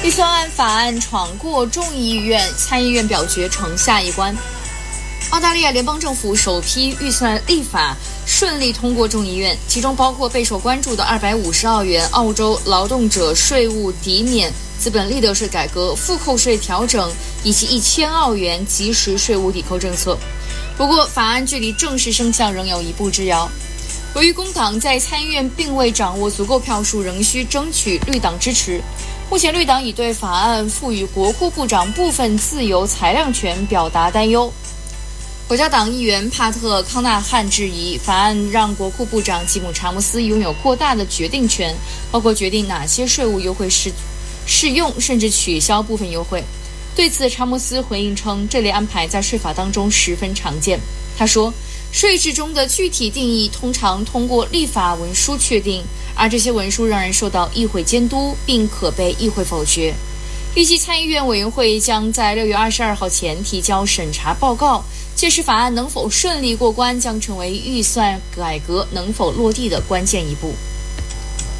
预算案法案闯过众议院，参议院表决成下一关。澳大利亚联邦政府首批预算立法顺利通过众议院，其中包括备受关注的250澳元澳洲劳动者税务抵免、资本利得税改革、负扣税调整以及1000澳元即时税务抵扣政策。不过，法案距离正式生效仍有一步之遥。由于工党在参议院并未掌握足够票数，仍需争取绿党支持。目前，绿党已对法案赋予国库部长部分自由裁量权表达担忧。国家党议员帕特·康纳汉质疑，法案让国库部长吉姆·查姆斯拥有过大的决定权，包括决定哪些税务优惠适用，甚至取消部分优惠。对此，查姆斯回应称，这类安排在税法当中十分常见。他说，税制中的具体定义通常通过立法文书确定，而这些文书让人受到议会监督，并可被议会否决。预计参议院委员会将在6月22号前提交审查报告，届时法案能否顺利过关，将成为预算改革能否落地的关键一步。